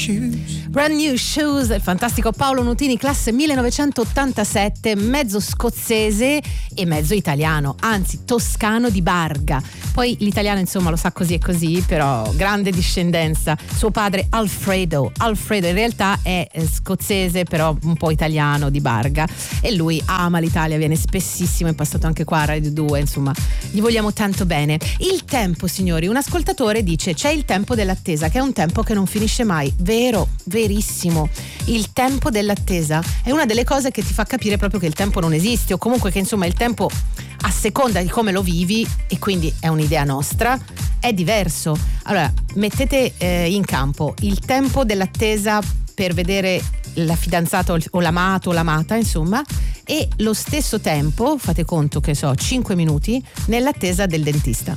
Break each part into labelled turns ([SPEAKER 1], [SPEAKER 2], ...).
[SPEAKER 1] Brand New Shoes, il fantastico Paolo Nutini, classe 1987, mezzo scozzese e mezzo italiano, anzi toscano di Barga. Poi l'italiano insomma lo sa così e così, però grande discendenza. Suo padre Alfredo in realtà è scozzese però un po' italiano di Barga, e lui ama l'Italia, viene spessissimo, è passato anche qua a Radio 2, insomma gli vogliamo tanto bene. Il tempo, signori, un ascoltatore dice c'è il tempo dell'attesa, che è un tempo che non finisce mai. Vero, verissimo. Il tempo dell'attesa è una delle cose che ti fa capire proprio che il tempo non esiste, o comunque che insomma il tempo, a seconda di come lo vivi, e quindi è un'idea nostra, è diverso. Allora mettete in campo il tempo dell'attesa per vedere la fidanzata o l'amato o l'amata, insomma, e lo stesso tempo, fate conto che 5 minuti nell'attesa del dentista.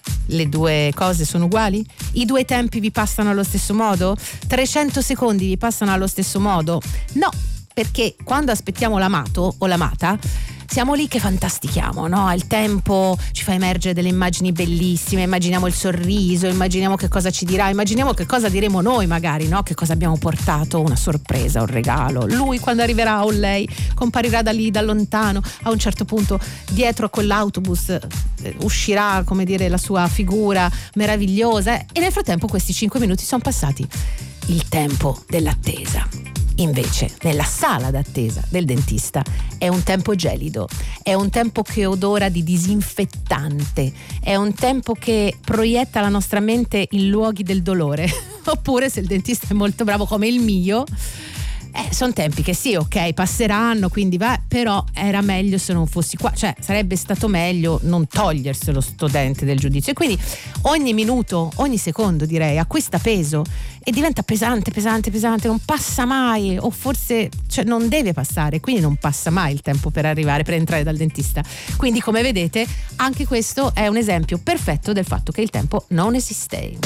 [SPEAKER 1] Le due cose sono uguali? I due tempi vi passano allo stesso modo? 300 secondi vi passano allo stesso modo? No, perché quando aspettiamo l'amato o l'amata siamo lì che fantastichiamo, no? Il tempo ci fa emergere delle immagini bellissime, immaginiamo il sorriso, immaginiamo che cosa ci dirà, immaginiamo che cosa diremo noi magari, no? Che cosa abbiamo portato, una sorpresa, un regalo. Lui quando arriverà o lei comparirà da lì, da lontano, a un certo punto dietro a quell'autobus uscirà, come dire, la sua figura meravigliosa, e nel frattempo questi 5 minuti sono passati. Il tempo dell'attesa. Invece, nella sala d'attesa del dentista è un tempo gelido, è un tempo che odora di disinfettante, è un tempo che proietta la nostra mente in luoghi del dolore. Oppure, se il dentista è molto bravo come il mio, sono tempi che sì, ok, passeranno, quindi va, però era meglio se non fossi qua, cioè sarebbe stato meglio non toglierselo sto dente del giudizio. E quindi ogni minuto, ogni secondo, direi, acquista peso e diventa pesante, non passa mai, o forse non deve passare, quindi non passa mai il tempo per entrare dal dentista. Quindi, come vedete, anche questo è un esempio perfetto del fatto che il tempo non esiste.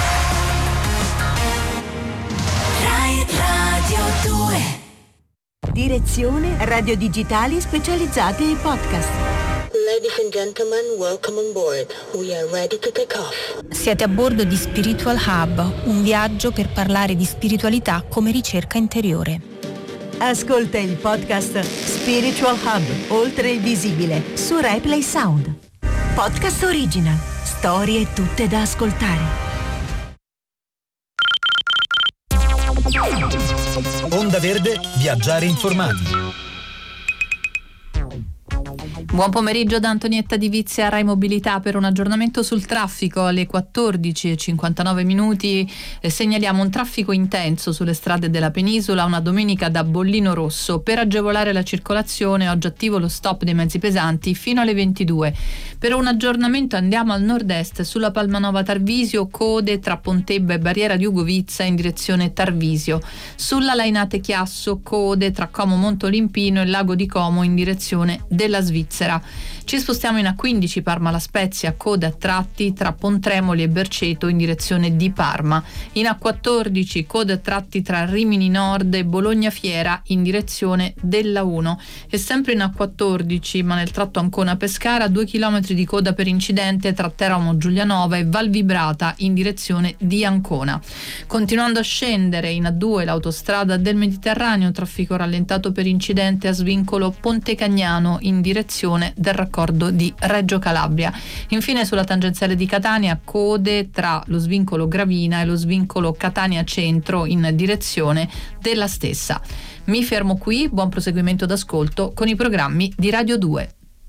[SPEAKER 2] Radio 2. Direzione Radio Digitali specializzati ai podcast.
[SPEAKER 3] Ladies and gentlemen, welcome on board. We are ready to take off.
[SPEAKER 4] Siete a bordo di Spiritual Hub, un viaggio per parlare di spiritualità come ricerca interiore.
[SPEAKER 2] Ascolta il podcast Spiritual Hub, oltre il visibile, su RaiPlay Sound. Podcast original, storie tutte da ascoltare.
[SPEAKER 5] Onda Verde, viaggiare informati.
[SPEAKER 6] Buon pomeriggio da Antonietta Di Vizia, Rai Mobilità, per un aggiornamento sul traffico. Alle 14:59 segnaliamo un traffico intenso sulle strade della penisola, una domenica da bollino rosso. Per agevolare la circolazione oggi attivo lo stop dei mezzi pesanti fino alle 22. Per un aggiornamento andiamo al nord-est sulla Palmanova Tarvisio, code tra Pontebba e Barriera di Ugovizza in direzione Tarvisio. Sulla Lainate Chiasso, code tra Como Montolimpino e Lago di Como in direzione della Svizzera. Ci spostiamo in A15 Parma La Spezia, code a tratti tra Pontremoli e Berceto in direzione di Parma. In A14 code a tratti tra Rimini Nord e Bologna Fiera in direzione della 1. E sempre in A14, ma nel tratto Ancona-Pescara, 2 km di coda per incidente tra Teramo Giulianova e Val Vibrata in direzione di Ancona. Continuando a scendere in A2 l'autostrada del Mediterraneo, traffico rallentato per incidente a svincolo Ponte Cagnano in direzione del raccordo di Reggio Calabria. Infine sulla tangenziale di Catania, code tra lo svincolo Gravina e lo svincolo Catania Centro in direzione della stessa. Mi fermo qui, buon proseguimento d'ascolto con i programmi di Radio 2.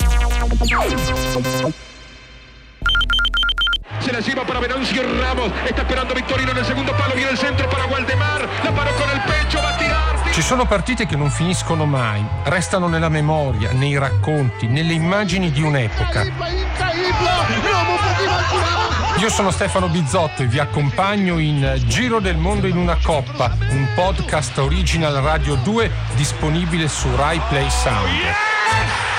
[SPEAKER 7] Se la lleva para Venancio Ramos, está esperando Victorino nel secondo palo, viene il centro para Waldemar, la parò con il pecho, va a tirar.
[SPEAKER 8] Ci sono partite che non finiscono mai, restano nella memoria, nei racconti, nelle immagini di un'epoca. Io sono Stefano Bizzotto e vi accompagno in Giro del Mondo in una Coppa, un podcast original Radio 2 disponibile su RaiPlay Sound.